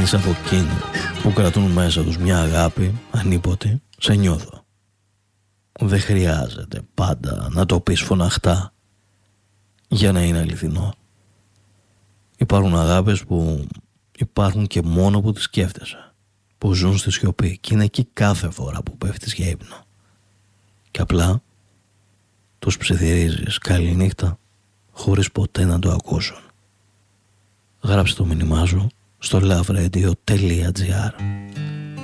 αν είσαι από εκείνους που κρατούν μέσα τους μια αγάπη ανίποτη, σε νιώθω. Δεν χρειάζεται πάντα να το πεις φωναχτά για να είναι αληθινό. Υπάρχουν αγάπες που υπάρχουν και μόνο που τις σκέφτεσαι, που ζουν στη σιωπή και είναι εκεί κάθε φορά που πέφτεις για ύπνο. Και απλά τους ψιθυρίζεις καληνύχτα χωρίς ποτέ να το ακούσουν. Γράψε το μήνυμά σου στο loveradio.gr.